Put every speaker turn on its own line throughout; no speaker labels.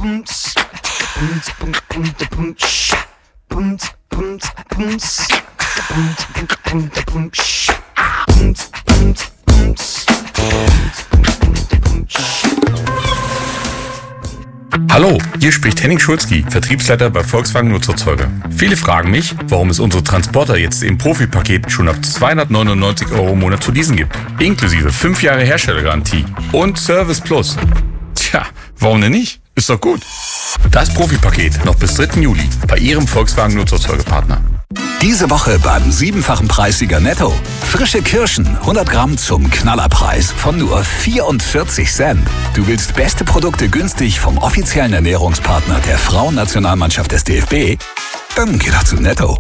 Hallo, hier spricht Henning Schulzki, Vertriebsleiter bei Volkswagen Nutzfahrzeuge. Viele fragen mich, warum es unsere Transporter jetzt im Profipaket schon ab 299 € im Monat zu leasen gibt. Inklusive 5 Jahre Herstellergarantie und Service Plus. Tja, warum denn nicht? Ist doch gut. Das Profipaket noch bis 3. Juli bei Ihrem Volkswagen Nutzfahrzeugepartner.
Diese Woche beim 7-fachen Preissieger Netto. Frische Kirschen, 100 Gramm zum Knallerpreis von nur 44 Cent. Du willst beste Produkte günstig vom offiziellen Ernährungspartner der Frauennationalmannschaft des DFB? Dann geh doch zu Netto.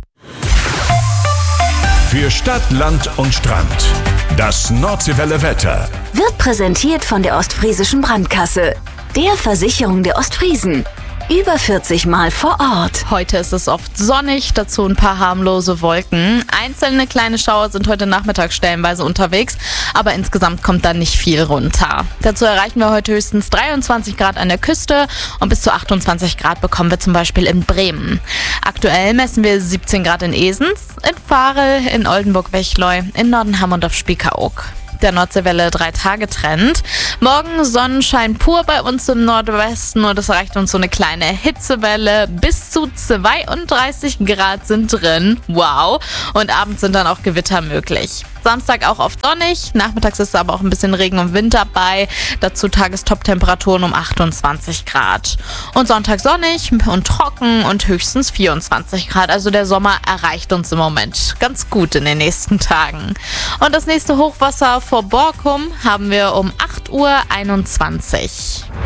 Für Stadt, Land und Strand. Das Nordseewelle Wetter.
Wird präsentiert von der Ostfriesischen Brandkasse, der Versicherung der Ostfriesen. Über 40 Mal vor Ort.
Heute ist es oft sonnig, dazu ein paar harmlose Wolken. Einzelne kleine Schauer sind heute Nachmittag stellenweise unterwegs, aber insgesamt kommt da nicht viel runter. Dazu erreichen wir heute höchstens 23 Grad an der Küste und bis zu 28 Grad bekommen wir zum Beispiel in Bremen. Aktuell messen wir 17 Grad in Esens, in Varel, in Oldenburg-Wechleu, in Nordenham und auf Spiekeroog. Der Nordseewelle 3-Tage-Trend. Morgen Sonnenschein pur bei uns im Nordwesten und es erreicht uns so eine kleine Hitzewelle. Bis zu 32 Grad sind drin. Wow. Und abends sind dann auch Gewitter möglich. Samstag auch oft sonnig. Nachmittags ist aber auch ein bisschen Regen und Wind dabei. Dazu Tagestop-Temperaturen um 28 Grad. Und Sonntag sonnig und trocken und höchstens 24 Grad. Also der Sommer erreicht uns im Moment ganz gut in den nächsten Tagen. Und das nächste Hochwasser vor Borkum haben wir um 8:21 Uhr.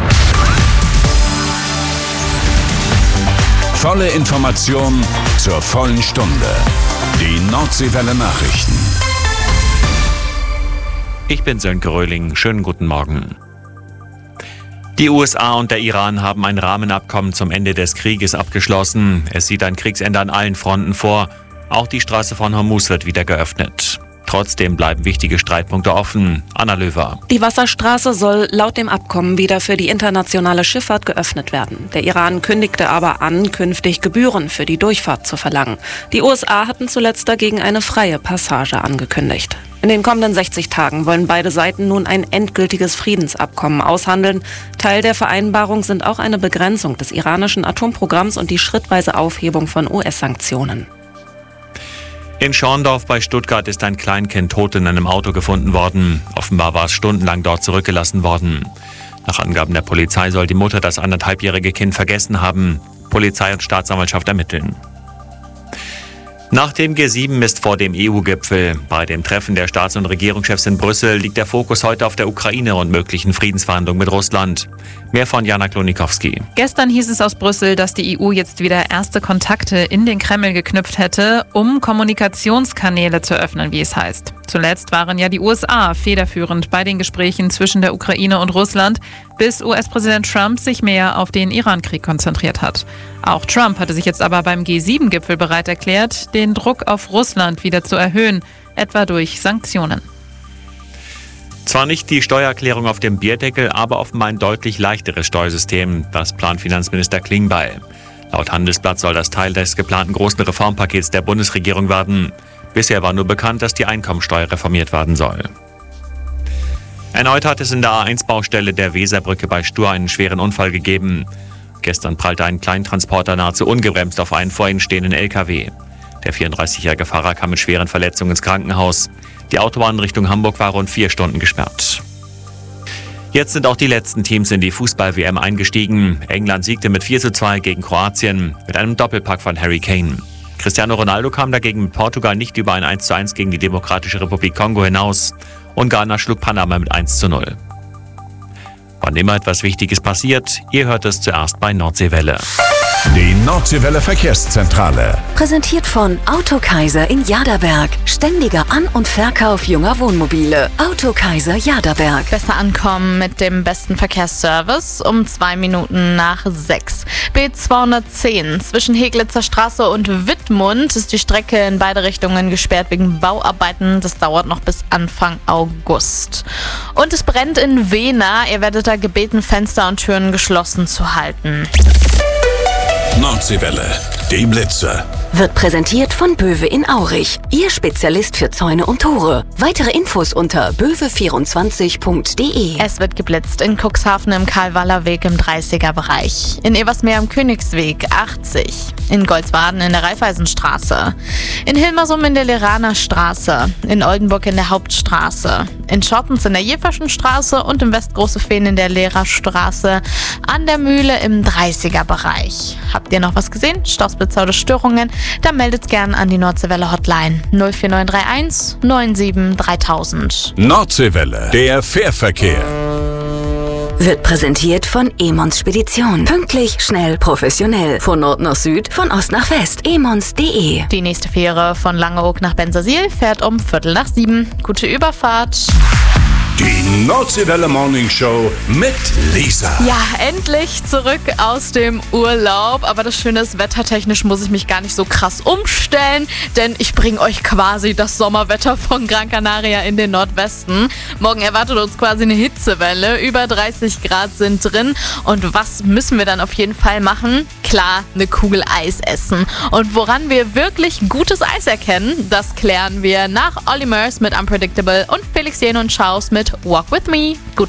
Volle Information zur vollen Stunde. Die Nordseewelle Nachrichten.
Ich bin Sönke Röhling. Schönen guten Morgen. Die USA und der Iran haben ein Rahmenabkommen zum Ende des Krieges abgeschlossen. Es sieht ein Kriegsende an allen Fronten vor. Auch die Straße von Hormuz wird wieder geöffnet. Trotzdem bleiben wichtige Streitpunkte offen. Anna Löwer.
Die Wasserstraße soll laut dem Abkommen wieder für die internationale Schifffahrt geöffnet werden. Der Iran kündigte aber an, künftig Gebühren für die Durchfahrt zu verlangen. Die USA hatten zuletzt dagegen eine freie Passage angekündigt. In den kommenden 60 Tagen wollen beide Seiten nun ein endgültiges Friedensabkommen aushandeln. Teil der Vereinbarung sind auch eine Begrenzung des iranischen Atomprogramms und die schrittweise Aufhebung von US-Sanktionen.
In Schorndorf bei Stuttgart ist ein Kleinkind tot in einem Auto gefunden worden. Offenbar war es stundenlang dort zurückgelassen worden. Nach Angaben der Polizei soll die Mutter das 1,5-jährige Kind vergessen haben. Polizei und Staatsanwaltschaft ermitteln. Nach dem G7 ist vor dem EU-Gipfel. Bei dem Treffen der Staats- und Regierungschefs in Brüssel liegt der Fokus heute auf der Ukraine und möglichen Friedensverhandlungen mit Russland. Mehr von Jana Klonikowski.
Gestern hieß es aus Brüssel, dass die EU jetzt wieder erste Kontakte in den Kreml geknüpft hätte, um Kommunikationskanäle zu öffnen, wie es heißt. Zuletzt waren ja die USA federführend bei den Gesprächen zwischen der Ukraine und Russland, bis US-Präsident Trump sich mehr auf den Iran-Krieg konzentriert hat. Auch Trump hatte sich jetzt aber beim G7-Gipfel bereit erklärt, den Druck auf Russland wieder zu erhöhen, etwa durch Sanktionen.
Zwar nicht die Steuererklärung auf dem Bierdeckel, aber offenbar ein deutlich leichteres Steuersystem. Das plant Finanzminister Klingbeil. Laut Handelsblatt soll das Teil des geplanten großen Reformpakets der Bundesregierung werden. Bisher war nur bekannt, dass die Einkommensteuer reformiert werden soll. Erneut hat es in der A1-Baustelle der Weserbrücke bei Stur einen schweren Unfall gegeben. Gestern prallte ein Kleintransporter nahezu ungebremst auf einen vor ihm stehenden LKW. Der 34-jährige Fahrer kam mit schweren Verletzungen ins Krankenhaus. Die Autobahn Richtung Hamburg war rund 4 Stunden gesperrt. Jetzt sind auch die letzten Teams in die Fußball-WM eingestiegen. England siegte mit 4:2 gegen Kroatien mit einem Doppelpack von Harry Kane. Cristiano Ronaldo kam dagegen mit Portugal nicht über ein 1:1 gegen die Demokratische Republik Kongo hinaus. Und Ghana schlug Panama mit 1:0. Wann immer etwas Wichtiges passiert, ihr hört es zuerst bei Nordseewelle.
Die Nordseewelle Verkehrszentrale.
Präsentiert von Autokaiser in Jaderberg. Ständiger An- und Verkauf junger Wohnmobile. Autokaiser Jaderberg.
Besser ankommen mit dem besten Verkehrsservice um 2 Minuten nach 6. B210 zwischen Heglitzer Straße und Wittmund ist die Strecke in beide Richtungen gesperrt wegen Bauarbeiten. Das dauert noch bis Anfang August. Und es brennt in Wehna. Ihr werdet da gebeten, Fenster und Türen geschlossen zu halten.
Nordseewelle, die Blitze.
Wird präsentiert von Böwe in Aurich. Ihr Spezialist für Zäune und Tore. Weitere Infos unter böwe24.de.
Es wird geblitzt in Cuxhaven im Karl-Waller-Weg im 30er-Bereich. In Eversmeer am Königsweg 80. In Goldswaden in der Raiffeisenstraße. In Hilmersum in der Leraner Straße. In Oldenburg in der Hauptstraße. In Schottens in der Jeverschen Straße und im Westgroßefehn in der Lehrerstraße. An der Mühle im 30er-Bereich. Habt ihr noch was gesehen? Stausblitzer oder Störungen? Dann meldet's gern an die Nordseewelle Hotline 04931 97 3000.
Nordseewelle, der Fährverkehr.
Wird präsentiert von Emons Spedition. Pünktlich, schnell, professionell. Von Nord nach Süd, von Ost nach West. emons.de.
Die nächste Fähre von Langeoog nach Bensersiel fährt um 6:15. Gute Überfahrt.
Die Nordseewelle Morning Show mit Lisa.
Ja, endlich zurück aus dem Urlaub. Aber das Schöne ist, wettertechnisch muss ich mich gar nicht so krass umstellen, denn ich bringe euch quasi das Sommerwetter von Gran Canaria in den Nordwesten. Morgen erwartet uns quasi eine Hitzewelle. Über 30 Grad sind drin. Und was müssen wir dann auf jeden Fall machen? Klar, eine Kugel Eis essen. Und woran wir wirklich gutes Eis erkennen, das klären wir nach Olli Murs mit Unpredictable und Felix Jen und Schaus mit Walk With Me. Gut.